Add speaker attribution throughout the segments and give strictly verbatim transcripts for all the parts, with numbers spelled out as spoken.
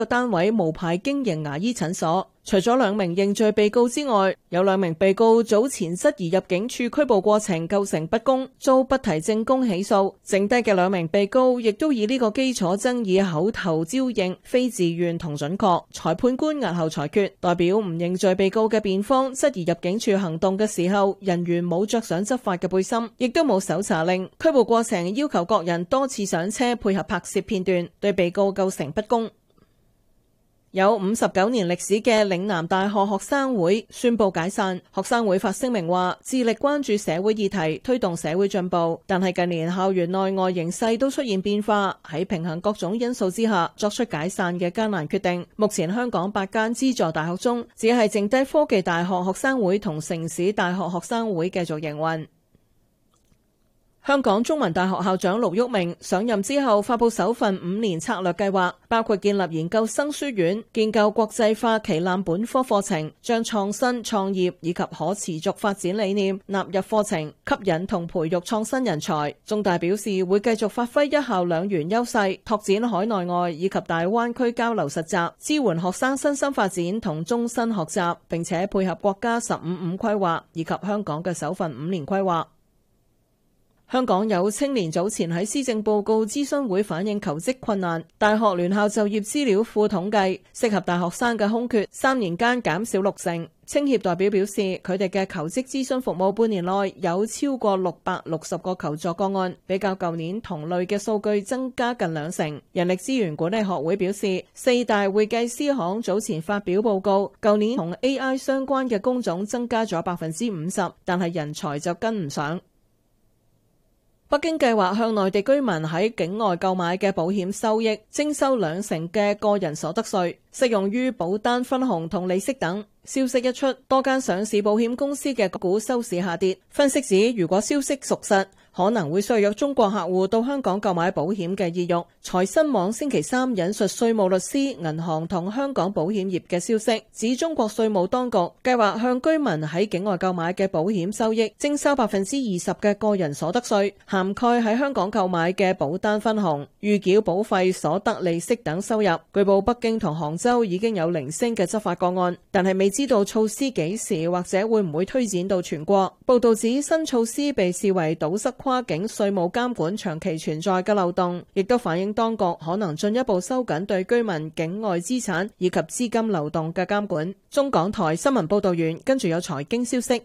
Speaker 1: 個單位無牌經營牙醫診所。除咗兩名認罪被告之外，有兩名被告早前質疑入境處拘捕過程構成不公，遭不提證供起訴。剩低嘅兩名被告亦都以呢個基礎爭議口頭招認非自願同準確。裁判官押後裁決，代表唔認罪被告嘅辯方質疑入境處行動嘅時候，人員冇着上執法嘅背心，亦都冇搜查令。拘捕過程要求各人多次上車配合拍攝片段，對被告構成不公。有五十九年歷史嘅嶺南大學學生會宣布解散。學生會發聲明話，致力關注社會議題，推動社會進步。但係近年校園內外形勢都出現變化，喺平衡各種因素之下，作出解散嘅艱難決定。目前香港八間資助大學中，只係剩低科技大學學生會同城市大學學生會繼續營運。香港中文大學校長盧煜明上任之後發佈首份五年策略計劃，包括建立研究生書院，建構國際化旗艦本科課程，將創新創業以及可持續發展理念納入課程，吸引同培育創新人才。中大表示會繼續發揮一校兩園優勢，拓展海內外以及大灣區交流實習，支援學生身心發展同終身學習，並且配合國家十五五規劃以及香港嘅首份五年規劃。香港有青年早前喺施政報告諮詢會反映求職困難，大學聯校就業資料庫統計，適合大學生嘅空缺三年間減少六成。青協代表表示，佢哋嘅求職諮詢服務半年內有超過六百六十個求助個案，比較舊年同類嘅數據增加近兩成。人力資源管理學會表示，四大會計師行早前發表報告，舊年同 A I 相關嘅工種增加咗百分之五十，但係人才就跟唔上。北京計劃向內地居民喺境外購買嘅保險收益徵收兩成嘅個人所得稅，適用於保單分紅同利息等。消息一出，多間上市保險公司嘅股收市下跌。分析指，如果消息屬實，可能會削弱中國客戶到香港購買保險嘅意欲。財新網星期三引述稅務律師、銀行同香港保險業嘅消息，指中國稅務當局計劃向居民喺境外購買嘅保險收益徵收百分之二十嘅個人所得稅，涵蓋喺香港購買嘅保單分紅、預繳保費所得利息等收入。據報北京同杭州已經有零星嘅執法個案，但係未知道措施幾時或者會唔會推展到全國。報道指新措施被視為堵塞跨境稅務監管長期存在嘅漏洞，亦都反映當局可能進一步收緊對居民境外資產以及資金流動嘅監管。中港台新聞報道員跟住有財經消息。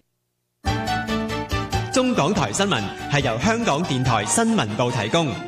Speaker 2: 中港台新聞係由香港電台新聞部提供。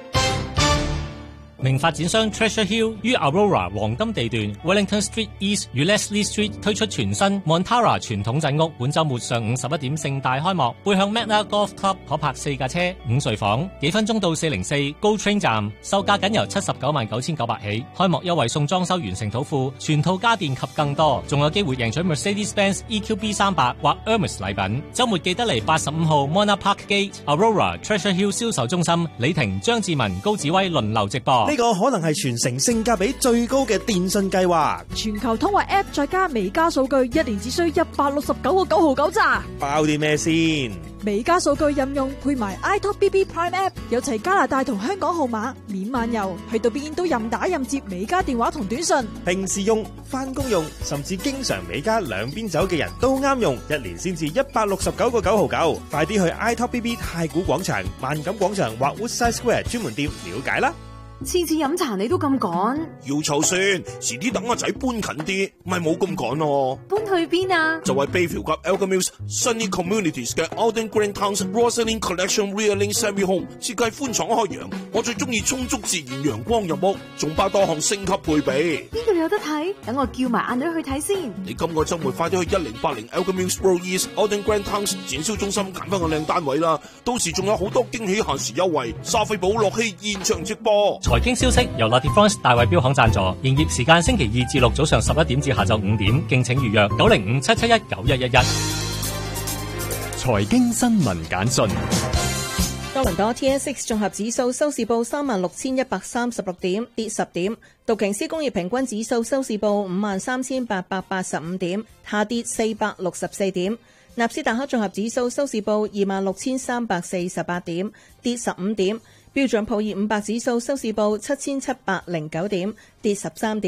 Speaker 3: 名發展商 Treasure Hill 於 Aurora 黃金地段 Wellington Street East 與 Leslie Street 推出全新 Montara 傳統鎮屋，本週末上午十一點盛大開幕。背向 Magna Golf Club 可泊四架車，五睡房，幾分鐘到四零四 GO Train 站，售價僅由七十九萬九千九百起。開幕優惠送裝修完成土庫、全套家電及更多，仲有機會贏取 Mercedes-Benz E Q B 三百或 Hermes 禮品。週末記得嚟八十五號 Mona Park Gate Aurora Treasure Hill 銷售中心，李婷、張志文、高志威輪流直播。
Speaker 4: 呢個可能係全城性價比最高嘅電信計劃，
Speaker 5: 全球通話 App 再加微加數據，一年只需一百六十九個九毫九咋。
Speaker 4: 包啲咩先？
Speaker 5: 微加數據任用配埋 iTalk B B Prime App， 有齊加拿大同香港號碼，免漫遊，去到邊都任打任接微加電話同短信。
Speaker 4: 平時用、翻工用，甚至經常微加兩邊走嘅人都啱用，一年先至一百六十九個九毫九。快啲去 iTalk B B 太古廣場、萬錦廣場或 Woodside Square 專門店了解啦。
Speaker 6: 次次飲茶你都咁趕，
Speaker 7: 要湊先，遲啲等阿仔搬近啲，咪冇咁趕咯。
Speaker 6: 搬去邊啊？
Speaker 7: 就係 Bayview 及 Elgin Mills Sunny Communities 嘅 Alden Green Towns Rosalind Collection Rear Lane Semi Home， 設計寬敞開揚，我最中意充足自然陽光入屋，仲包多項升級配備。
Speaker 6: 邊度有得睇？等我叫埋阿女去睇先。
Speaker 7: 你今個周末快啲去一零八零 Elgin Mills Road East Alden Green Towns 展銷中心揀翻個靚單位啦，到時仲有好多驚喜限時優惠，莎菲寶樂希現場直播。
Speaker 3: 財經消息由 Latifrance 大衛標行贊助，營業時間星期二至六早上十一點至下晝五點，敬請預約九零五七七一九一一一。
Speaker 8: 財經新聞簡訊。
Speaker 1: 多倫多 T S X 綜合指數收市報三萬六千一百三十六點，跌十點；道瓊斯工業平均指數收市報五萬三千八百八十五點，下跌四百六十四點；納斯達克綜合指數收市報二萬六千三百四十八點，跌十五點；標準普爾五百指數收市報七千七百零九點，跌十三點。